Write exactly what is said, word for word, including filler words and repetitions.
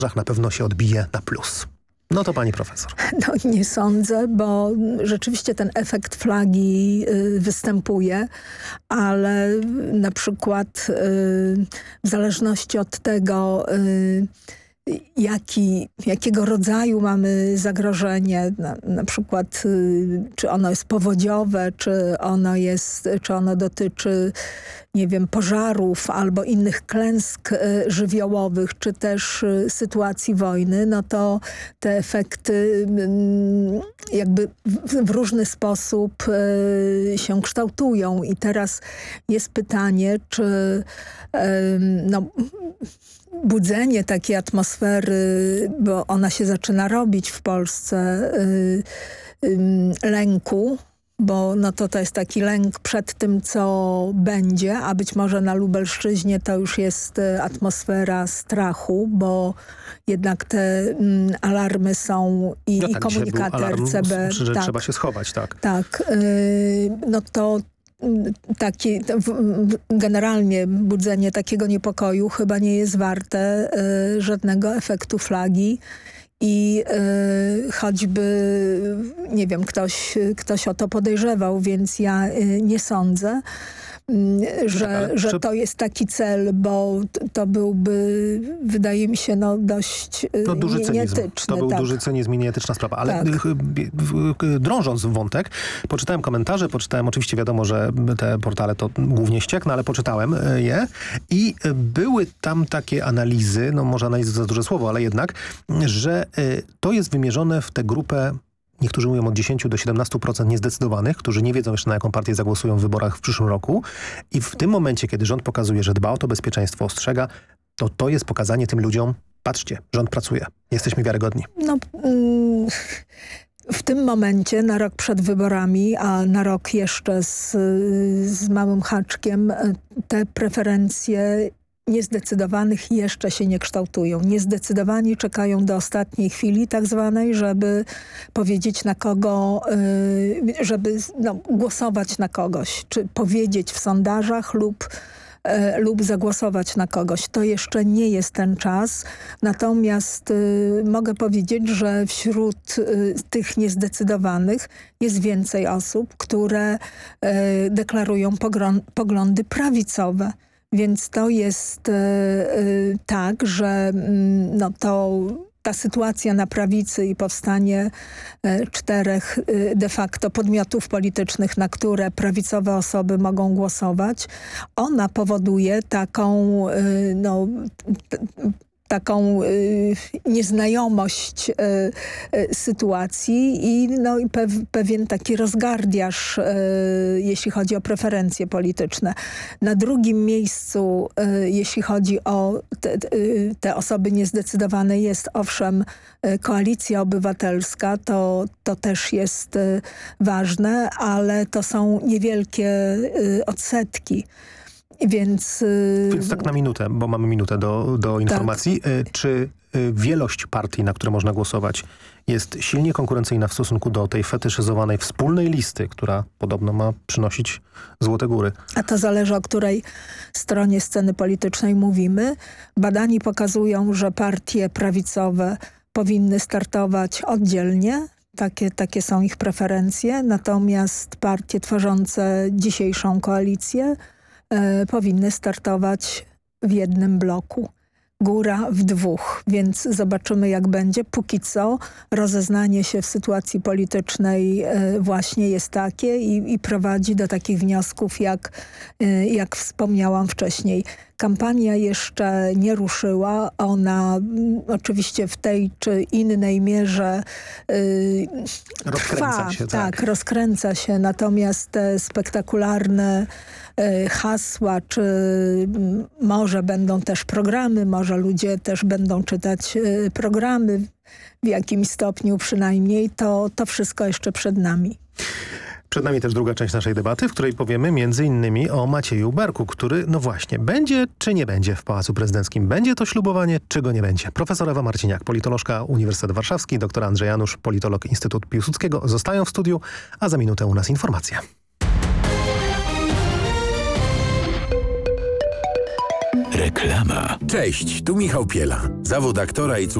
na pewno się odbije na plus. No to pani profesor. No nie sądzę, bo rzeczywiście ten efekt flagi y, występuje, ale na przykład y, w zależności od tego, y, Jaki, jakiego rodzaju mamy zagrożenie, na, na przykład y, czy ono jest powodziowe, czy ono jest, czy ono dotyczy, nie wiem, pożarów albo innych klęsk y, żywiołowych, czy też y, sytuacji wojny, no to te efekty y, jakby w, w różny sposób y, się kształtują. I teraz jest pytanie, czy y, no, budzenie takiej atmosfery, bo ona się zaczyna robić w Polsce, y, y, lęku, bo no to, to jest taki lęk przed tym, co będzie, a być może na Lubelszczyźnie to już jest atmosfera strachu, bo jednak te mm, alarmy są i, no i tak, komunikaty R C B. Że tak, trzeba się schować, tak. Tak, y, no to Taki, generalnie budzenie takiego niepokoju chyba nie jest warte y, żadnego efektu flagi i y, choćby, nie wiem, ktoś, ktoś o to podejrzewał, więc ja y, nie sądzę, że, że to jest taki cel, bo to byłby, wydaje mi się, no dość no, duży nieetyczny. To był tak. duży cynizm i nieetyczna sprawa. Ale tak. drążąc w wątek, poczytałem komentarze, poczytałem, oczywiście wiadomo, że te portale to głównie ściek, no ale poczytałem je i były tam takie analizy, no może analizy to za duże słowo, ale jednak, że to jest wymierzone w tę grupę, niektórzy mówią od dziesięć do siedemnastu procent niezdecydowanych, którzy nie wiedzą jeszcze, na jaką partię zagłosują w wyborach w przyszłym roku. I w tym momencie, kiedy rząd pokazuje, że dba o to bezpieczeństwo, ostrzega, to to jest pokazanie tym ludziom, patrzcie, rząd pracuje, jesteśmy wiarygodni. No, mm, w tym momencie, na rok przed wyborami, a na rok jeszcze z, z małym haczkiem, te preferencje niezdecydowanych jeszcze się nie kształtują. Niezdecydowani czekają do ostatniej chwili tak zwanej, żeby powiedzieć na kogo, yy, żeby no, głosować na kogoś, czy powiedzieć w sondażach lub yy, lub zagłosować na kogoś. To jeszcze nie jest ten czas. Natomiast yy, mogę powiedzieć, że wśród yy, tych niezdecydowanych jest więcej osób, które yy, deklarują poglądy prawicowe. Więc to jest y, y, tak, że y, no to ta sytuacja na prawicy i powstanie y, czterech y, de facto podmiotów politycznych, na które prawicowe osoby mogą głosować, ona powoduje taką y, no, t, taką y, nieznajomość y, y, sytuacji i, no, i pew, pewien taki rozgardiaż, y, jeśli chodzi o preferencje polityczne. Na drugim miejscu, y, jeśli chodzi o te, te osoby niezdecydowane, jest owszem y, Koalicja Obywatelska, to, to też jest y, ważne, ale to są niewielkie y, odsetki. Więc, Więc tak na minutę, bo mamy minutę do, do informacji. Tak. Czy wielość partii, na które można głosować, jest silnie konkurencyjna w stosunku do tej fetyszyzowanej wspólnej listy, która podobno ma przynosić złote góry? A to zależy, o której stronie sceny politycznej mówimy. Badani pokazują, że partie prawicowe powinny startować oddzielnie. Takie, takie są ich preferencje. Natomiast partie tworzące dzisiejszą koalicję powinny startować w jednym bloku. Góra w dwóch, więc zobaczymy jak będzie. Póki co rozeznanie się w sytuacji politycznej właśnie jest takie i, i prowadzi do takich wniosków, jak, jak wspomniałam wcześniej. Kampania jeszcze nie ruszyła. Ona m, oczywiście w tej czy innej mierze yy, trwa. Się, tak. tak, rozkręca się. Natomiast te spektakularne yy, hasła, czy m, może będą też programy, może ludzie też będą czytać yy, programy w jakimś stopniu przynajmniej, to, to wszystko jeszcze przed nami. Przed nami też druga część naszej debaty, w której powiemy między innymi o Macieju Berku, który, no właśnie, będzie czy nie będzie w Pałacu Prezydenckim? Będzie to ślubowanie, czy go nie będzie? Profesor Ewa Marciniak, politolożka Uniwersytet Warszawski, dr Andrzej Janusz, politolog Instytutu Piłsudskiego zostają w studiu, a za minutę u nas informacja. Reklama. Cześć, tu Michał Piela. Zawód aktora i